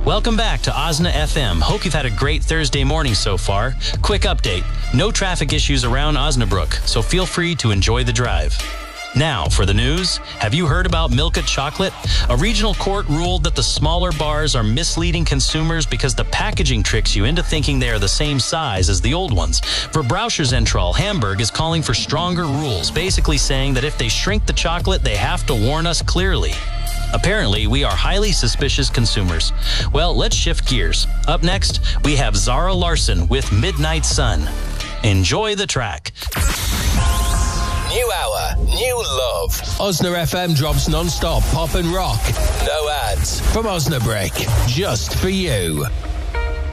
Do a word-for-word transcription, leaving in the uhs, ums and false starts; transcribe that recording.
Welcome back to Osna F M. Hope you've had a great Thursday morning so far. Quick update. No traffic issues around Osnabrück, so feel free to enjoy the drive. Now, for the news, have you heard about Milka chocolate? A regional court ruled that the smaller bars are misleading consumers because the packaging tricks you into thinking they are the same size as the old ones. Verbraucherzentrale Hamburg is calling for stronger rules, basically saying that if they shrink the chocolate, they have to warn us clearly. Apparently, we are highly suspicious consumers. Well, let's shift gears. Up next, we have Zara Larsson with Midnight Sun. Enjoy the track. New hour, new love. Osna F M drops non-stop pop and rock. No ads. From Osnabrück, just for you.